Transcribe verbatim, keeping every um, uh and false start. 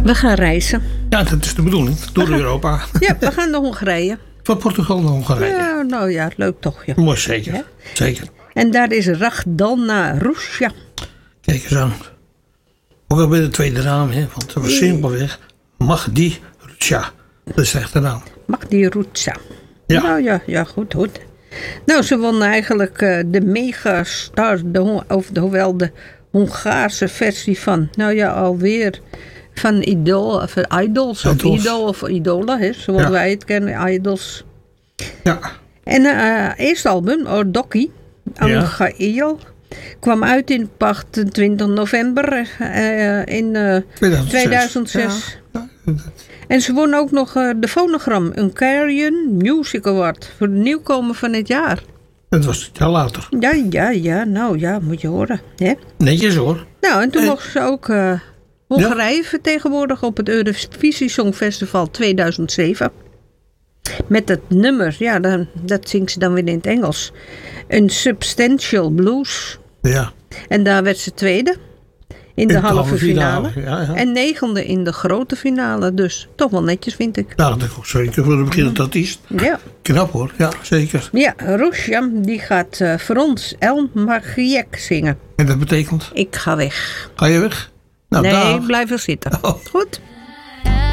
We gaan reizen. Ja, dat is de bedoeling. Door gaan, Europa. Ja, we gaan naar Hongarije. Van Portugal naar Hongarije. Ja, nou ja, leuk toch. Ja. Mooi, zeker. Ja? Zeker. En daar is Rahdalna Rusja. Kijk eens aan. Ook al bij de tweede naam, hè, want het was simpelweg Magdi Rusja. Dat is de echte naam. Magdi Rusja. Ja. Nou ja, ja, goed, goed. Nou, ze won eigenlijk uh, de megastar, de, of de, hoewel de Hongaarse versie van, nou ja, alweer van Idol, of Idols, of Idols. Idol of Idola, hè, zoals Ja. wij het kennen, Idols. Ja. En uh, eerste album, Ordoki, Angail, ja. kwam uit in achtentwintig november uh, in uh, tweeduizend zes. tweeduizend zes. Ja. Ja. En ze won ook nog uh, de Phonogram Hungarian Music Award voor de nieuwkomer van het jaar. Dat was het jaar later. Ja, ja, ja. Nou ja, moet je horen. Hè? Netjes hoor. Nou, en toen en... mocht ze ook uh, Hongarije ja? vertegenwoordigen op het Eurovisie Songfestival tweeduizend zeven. Met het nummer, ja, dan, dat zingt ze dan weer in het Engels. Een Substantial Blues. Ja. En daar werd ze tweede. In de, in de halve, halve finale. finale. Ja, ja. En negende in de grote finale. Dus toch wel netjes, vind ik. Nou, dat is ook zeker voor de beginnend artiest. Ja. Knap hoor, ja, zeker. Ja, Rusja, die gaat uh, voor ons El Magiek zingen. En dat betekent? Ik ga weg. Ga je weg? Nou, nee, daar. ik blijf er zitten. Oh. Goed.